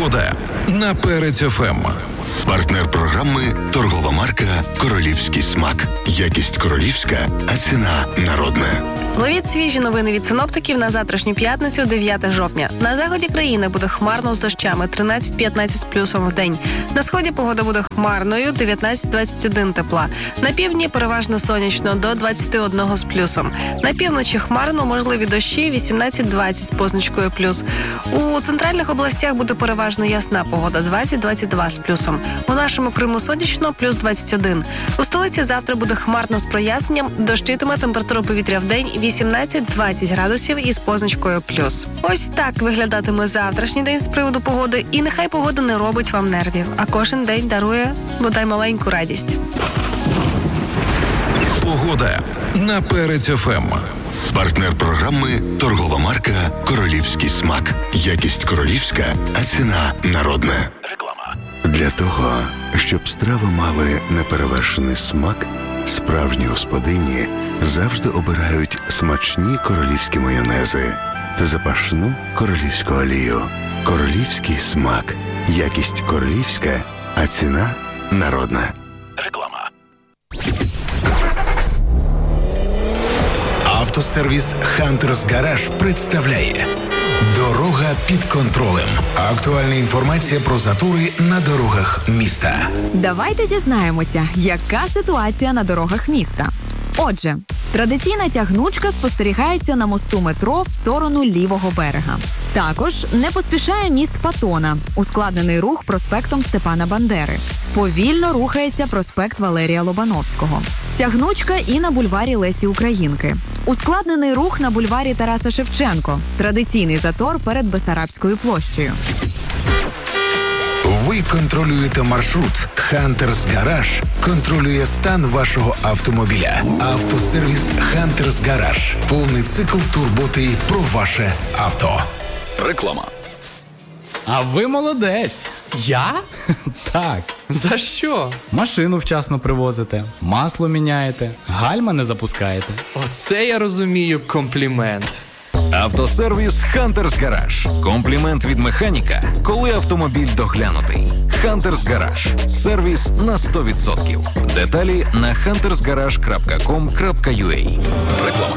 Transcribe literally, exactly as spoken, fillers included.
Погода на Перець еф ем. Партнер програми – торгова марка «Королівський смак». Якість королівська, а ціна народна. Ловіть свіжі новини від синоптиків на завтрашню п'ятницю, дев'яте жовтня. На заході країни буде хмарно з дощами, тринадцять-п'ятнадцять з плюсом в день. На сході погода буде хмарною, дев'ятнадцять-двадцять один тепла. На півдні переважно сонячно, до двадцять один з плюсом. На півночі хмарно, можливі дощі, вісімнадцять-двадцять з позначкою плюс. У центральних областях буде переважно ясна погода, двадцять-двадцять два з плюсом. У нашому Криму сонячно, плюс двадцять один. У столиці завтра буде хмарно з проясненням, дощитиме, температура повітря в день вісімнадцять-двадцять градусів із позначкою плюс. Ось так виглядатиме завтрашній день з приводу погоди. І нехай погода не робить вам нервів, а кожен день дарує, бодай, маленьку радість. Погода на Перець еф ем. Партнер програми – торгова марка «Королівський смак». Якість королівська, а ціна народна. Реклама. Для того, щоб страви мали неперевершений смак, справжні господині завжди обирають смачні королівські майонези та запашну королівську олію. Королівський смак. Якість королівська, а ціна народна. Реклама. Автосервіс «Хантерс Гараж» представляє «Дорога під контролем». Актуальна інформація про затори на дорогах міста. Давайте дізнаємося, яка ситуація на дорогах міста. Отже, традиційна тягнучка спостерігається на мосту метро в сторону лівого берега. Також не поспішає міст Патона, ускладнений рух проспектом Степана Бандери. Повільно рухається проспект Валерія Лобановського. Тягнучка і на бульварі Лесі Українки. Ускладнений рух на бульварі Тараса Шевченко. Традиційний затор перед Бесарабською площею. Ви контролюєте маршрут. «Хантерс Гараж» контролює стан вашого автомобіля. Автосервіс «Хантерс Гараж». Повний цикл турботи про ваше авто. Реклама. А ви молодець. Я? Так. За що? Машину вчасно привозите, масло міняєте, гальма не запускаєте. Оце я розумію комплімент. Автосервіс «Хантерс Гараж». Комплімент від механіка, коли автомобіль доглянутий. «Хантерс Гараж». Сервіс на сто відсотків. Деталі на хантерс гараж крапка ком крапка ю а. Реклама.